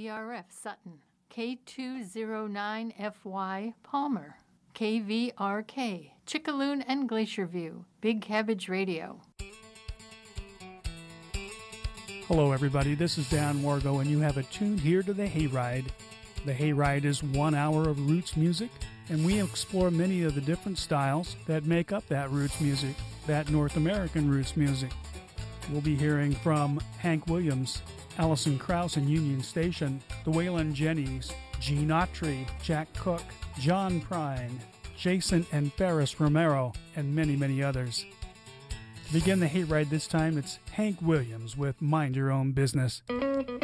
KVRF Sutton, K209FY Palmer, KVRK Chickaloon and Glacier View, Big Cabbage Radio. Hello everybody, this is Dan Wargo and you have it tuned here to the Hayride. The Hayride is 1 hour of roots music, and we explore many of the different styles that make up that roots music, that North American roots music. We'll be hearing from Hank Williams, Alison Krauss and Union Station, the Waylon Jennings, Gene Autry, Jack Cook, John Prine, Jason and Ferris Romero, and many, many others. To begin the Hayride this time, it's Hank Williams with Mind Your Own Business.